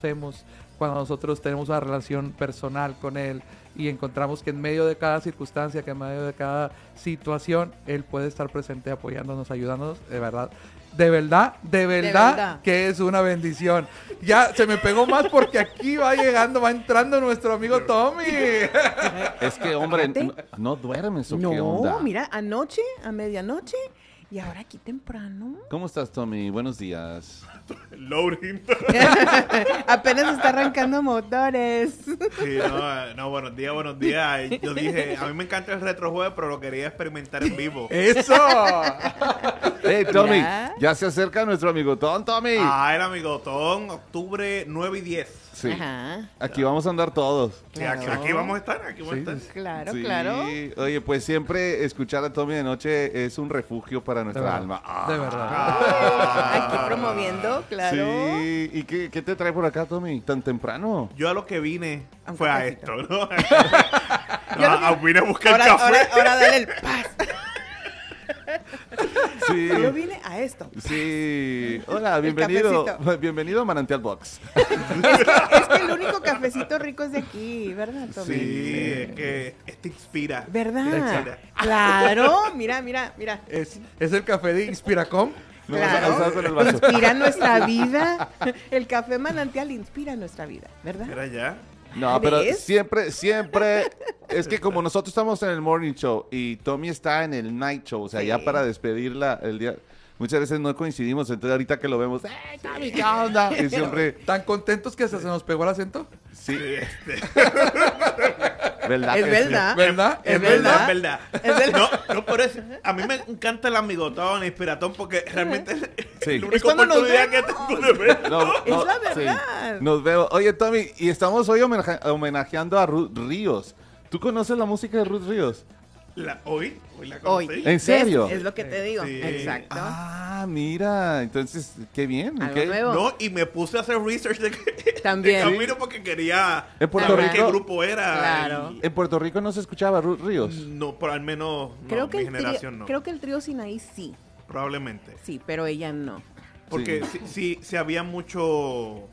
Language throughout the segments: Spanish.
hacemos cuando nosotros tenemos una relación personal con Él y encontramos que en medio de cada circunstancia, que en medio de cada situación, Él puede estar presente apoyándonos, ayudándonos, de verdad que es una bendición. Ya se me pegó más porque aquí va entrando nuestro amigo Tommy. Es que, hombre, no duermes, ¿o qué onda? No, mira, anoche, a medianoche, y ahora aquí temprano. ¿Cómo estás, Tommy? Buenos días. Loading. Apenas está arrancando motores. Sí, no, buenos días. Yo dije, a mí me encanta el retrojuego, pero lo quería experimentar en vivo. ¡Eso! Hey, Tommy, ¿Ya? ya se acerca nuestro amigotón, Tommy. El amigotón, octubre 9 y 10. Sí. Ajá. Aquí vamos a andar todos. Sí, aquí vamos a estar, Claro, Sí. claro. Oye, pues siempre escuchar a Tommy de noche es un refugio para nuestra alma. De verdad. Aquí promoviendo, claro. Sí. ¿Y qué te trae por acá, Tommy? ¿Tan temprano? Yo a lo que vine A un fue a cafecito. esto, ¿no? Yo lo que- Vine a buscar Ahora, café. ahora dale el paz. Sí. Yo vine a esto. Sí. Hola, bienvenido. cafecito. Bienvenido a Manantial Box. Es que el único cafecito rico es de aquí, ¿verdad, Tommy? Sí, es que te inspira. ¿Verdad? Exacto. Claro, mira. Es el café de Inspiracom. Me vas a Claro. pasar con el vaso. Inspira nuestra vida. El café manantial inspira nuestra vida, ¿verdad? Era ya. No, pero ¿Ves? siempre, es que como nosotros estamos en el morning show y Tommy está en el night show, o sea, Sí. ya para despedirla el día, muchas veces no coincidimos, entonces ahorita que lo vemos, ¡hey, Tommy, qué onda! Y siempre, Tan contentos que hasta se nos pegó el acento. sí, ¿verdad? Es que sí? verdad. ¿Verdad? Es verdad. Es verdad. Es verdad. No, por eso. A mí me encanta el amigotón, el inspiratón, porque realmente Sí. es la Es única cuando nos oportunidad que vemos. tengo de ver. No, Es la sí. verdad. Nos veo. Oye, Tommy, y estamos hoy homenajeando a Ruth Ríos. ¿Tú conoces la música de Ruth Ríos? Hoy la Hoy. conocí. ¿En serio? ¿Ves? Es lo que te digo. Sí. Exacto. Ah, mira, entonces, qué bien. Algo ok. nuevo. No, y me puse a hacer research de También. de camino porque quería En Puerto saber Rico- qué grupo era. Claro. y- En Puerto Rico no se escuchaba Ruth Ríos. no, por al menos no, Creo que mi el generación no. creo que el trío Sinaí sí. Probablemente. Sí, pero ella no. Porque sí había mucho,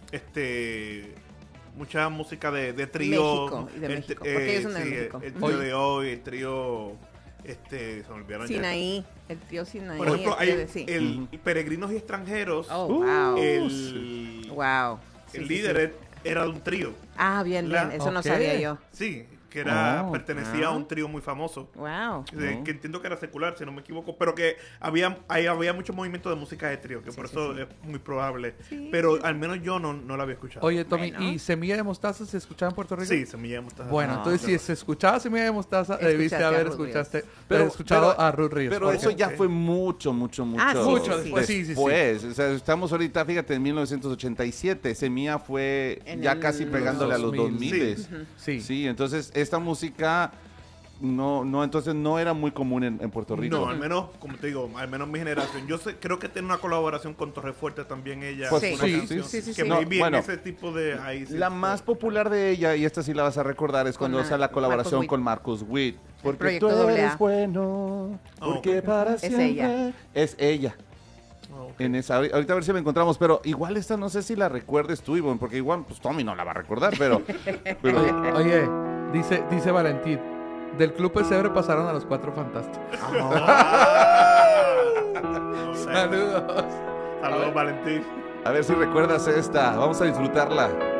mucha música de trío. México, y de México, porque ellos son de sí, México. El trío de hoy, el trío, se me olvidaron ya. Sinaí, el trío Sinaí. Por ejemplo, el hay trío de- sí. el Peregrinos y Extranjeros. Oh, wow. El Sí, sí, líder era de un trío. Ah, bien, eso no Ok. sabía yo. Sí, que pertenecía a un trío muy famoso. Wow. Que entiendo que era secular, si no me equivoco, pero que había mucho movimiento de música de trío, que Sí, por sí, eso sí. es muy probable. Sí, Pero sí. al menos yo no la había escuchado. Oye, Tommy, Bueno. ¿y Semilla de Mostaza se escuchaba en Puerto Rico? Sí, Semilla de Mostaza. Bueno, No, entonces si se escuchaba Semilla de Mostaza, debiste Escuchaste a haber Ruth Ríos. escuchado a Ruth Ríos. Pero por eso ya ejemplo. fue mucho Ah, sí, Mucho sí, después, sí. después. O sea, estamos ahorita, fíjate, en 1987. Semilla fue En ya el casi pegándole a los 2000. 2000. Sí. Sí, entonces esta música entonces no era muy común en Puerto Rico. No, al menos, como te digo, al menos mi generación. Creo que tiene una colaboración con Torrefuerte también ella. Pues, Sí. una sí, canción, sí, sí, Que sí. maybe No, bueno, en ese tipo de... Ahí sí La fue. más popular de ella, y esta sí la vas a recordar, es cuando Con hace la colaboración Marcos Witt. con Marcos Witt. Porque Proyecto tú AA. eres bueno, porque ok. para Es siempre... ella. Es ella. Ah, ok. En esa, ahorita a ver si la encontramos, pero igual esta no sé si la recuerdes tú, Ivonne, porque igual pues Tommy no la va a recordar, pero Oye, dice Valentín, del Club Pesebre pasaron a los Cuatro Fantásticos. Ah. Saludos. Saludos, Valentín. a ver si recuerdas esta, vamos a disfrutarla.